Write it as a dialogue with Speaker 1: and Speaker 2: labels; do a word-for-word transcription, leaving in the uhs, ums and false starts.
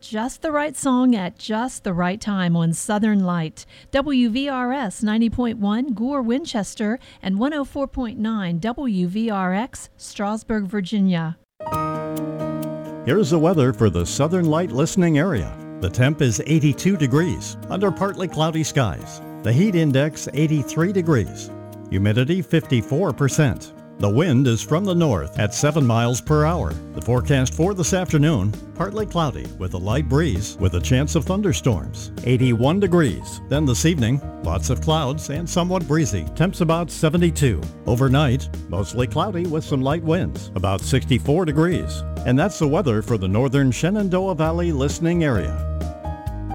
Speaker 1: just the right song at just the right time on Southern Light. W V R S ninety point one Gore, Winchester, and one oh four point nine W V R X, Strasburg, Virginia.
Speaker 2: Here's the weather for the Southern Light listening area. The temp is eighty-two degrees under partly cloudy skies. The heat index eighty-three degrees. Humidity fifty-four percent. The wind is from the north at seven miles per hour. The forecast for this afternoon, partly cloudy with a light breeze with a chance of thunderstorms. eighty-one degrees. Then this evening, lots of clouds and somewhat breezy. Temps about seventy-two. Overnight, mostly cloudy with some light winds, about sixty-four degrees. And that's the weather for the northern Shenandoah Valley listening area.